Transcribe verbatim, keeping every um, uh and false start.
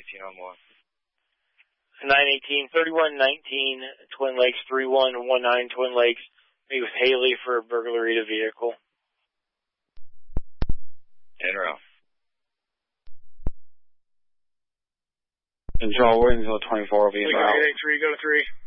eighteen on one. nine eighteen, thirty-one nineteen, Twin Lakes, three one one nine, Twin Lakes. Meet with Haley for a burglary of vehicle. En route. Control, Williamsville twenty-four will be involved. eight eight three, go to three.